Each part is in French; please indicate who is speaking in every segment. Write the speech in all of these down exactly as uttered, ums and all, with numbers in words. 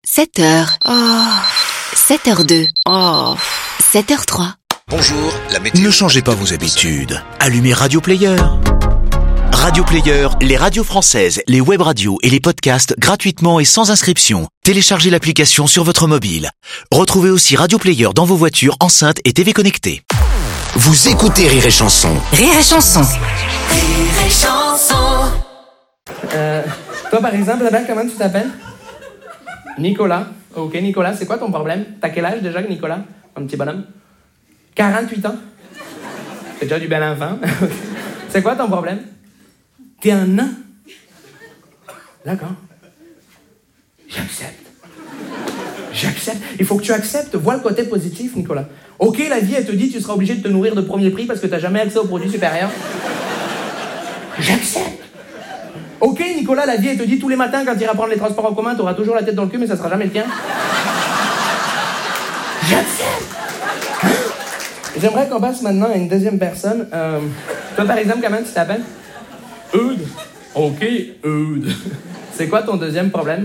Speaker 1: sept heures. Oh. sept heures deux. Oh. sept heures trois.
Speaker 2: Bonjour, la météo.
Speaker 3: Ne changez pas vos habitudes. Allumez Radio Player. Radio Player, les radios françaises, les web radios et les podcasts gratuitement et sans inscription. Téléchargez l'application sur votre mobile. Retrouvez aussi Radio Player dans vos voitures, enceintes et T V connectées. Vous écoutez Rire et Chanson.
Speaker 1: Rire et Chanson.
Speaker 4: Rire et Chanson.
Speaker 5: Euh, toi, par exemple, là-bas, comment tu t'appelles? Nicolas. Ok, Nicolas, c'est quoi ton problème? T'as quel âge déjà, Nicolas? Un petit bonhomme? quarante-huit ans? C'est déjà du bel enfant. C'est quoi ton problème? T'es un nain? D'accord. J'accepte. J'accepte. Il faut que tu acceptes. Vois le côté positif, Nicolas. Ok, la vie, elle te dit tu seras obligé de te nourrir de premier prix parce que t'as jamais accès aux produits supérieurs. J'accepte. Ok, Nicolas, la vie, elle te dit tous les matins quand tu iras prendre les transports en commun, t'auras toujours la tête dans le cul, mais ça sera jamais le tien. J'accepte. Hein? J'aimerais qu'on passe maintenant à une deuxième personne. Euh, toi, par exemple, comment tu t'appelles? Eudes. Ok, Eudes. C'est quoi ton deuxième problème?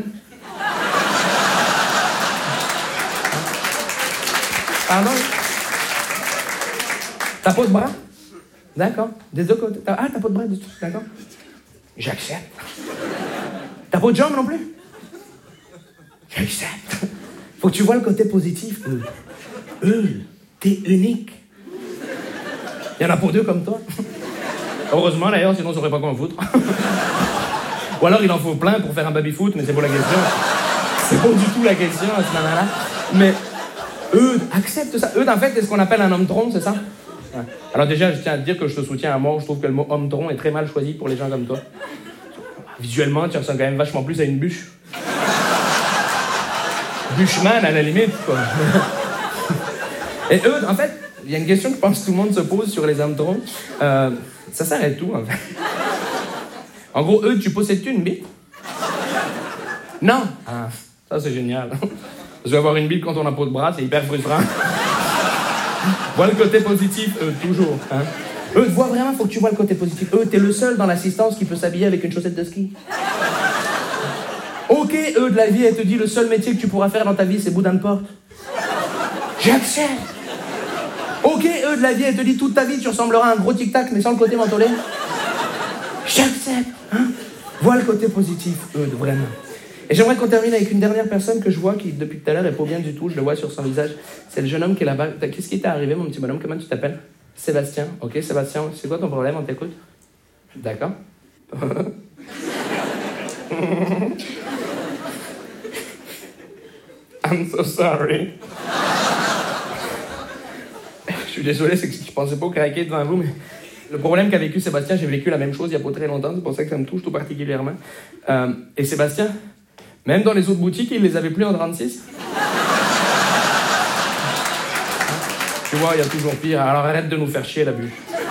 Speaker 5: Pardon? T'as pas de bras? D'accord. Des deux côtés. Ah, t'as pas de bras du tout. D'accord. J'accepte. T'as pas de jambes non plus? J'accepte. Faut que tu vois le côté positif, Eudes. Eudes, t'es unique. Il y en a pas deux comme toi. Heureusement d'ailleurs, sinon on saurait pas quoi en foutre. Ou alors il en faut plein pour faire un baby-foot, mais c'est pas la question. C'est pas du tout la question à ce moment-là. Mais Eudes, accepte ça. Eudes, en fait, c'est ce qu'on appelle un homme-tronc, c'est ça? Ouais. Alors déjà, je tiens à te dire que je te soutiens à mort. Je trouve que le mot homme-tronc est très mal choisi pour les gens comme toi. Visuellement, tu ressembles quand même vachement plus à une bûche. Bûcheman, à la limite, quoi. Et Eudes, en fait, il y a une question que je pense que tout le monde se pose sur les hommes-troncs. Euh, ça s'arrête tout, en fait. En gros, Eudes, tu possèdes-tu une bite? Non. Ah, ça, c'est génial. Parce qu'avoir une bite quand on n'a pas de bras, c'est hyper frustrant. Vois le côté positif, Eudes, toujours. Hein? Eudes, vois vraiment, faut que tu vois le côté positif. Eudes, t'es le seul dans l'assistance qui peut s'habiller avec une chaussette de ski. Ok, Eudes, la vie, elle te dit le seul métier que tu pourras faire dans ta vie, c'est boudin de porte. J'accepte. Ok, Eudes, la vie, elle te dit toute ta vie, tu ressembleras à un gros tic-tac, mais sans le côté mentholé. J'accepte. Hein? Vois le côté positif, Eudes, vraiment. Et j'aimerais qu'on termine avec une dernière personne que je vois qui, depuis tout à l'heure, est pas bien du tout. Je le vois sur son visage. C'est le jeune homme qui est là-bas. Qu'est-ce qui t'est arrivé, mon petit bonhomme? Comment tu t'appelles? Sébastien. Ok, Sébastien, c'est quoi ton problème? On t'écoute? D'accord. I'm so sorry. Je suis désolé, c'est que je pensais pas craquer devant vous, mais le problème qu'a vécu Sébastien, j'ai vécu la même chose il y a pas très longtemps, c'est pour ça que ça me touche tout particulièrement. Euh, et Sébastien, même dans les autres boutiques, il les avait plus en trente-six. Tu vois, il y a toujours pire, alors arrête de nous faire chier la bûche.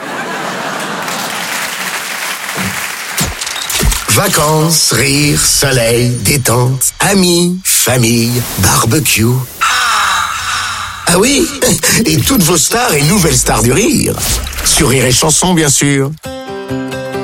Speaker 3: Vacances, rire, soleil, détente, amis, famille, barbecue. Ah oui, et toutes vos stars et nouvelles stars du rire. Sur Rire et Chanson, bien sûr.